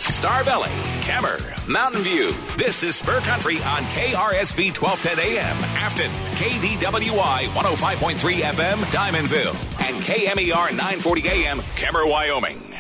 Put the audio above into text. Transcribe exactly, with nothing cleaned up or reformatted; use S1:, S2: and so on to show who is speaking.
S1: Star Valley, Kemmer, Mountain View. This is Spur Country on K R S V twelve ten A M. Afton, K D W Y one oh five point three F M, Diamondville, and K M E R nine forty A M, Kemmer, Wyoming.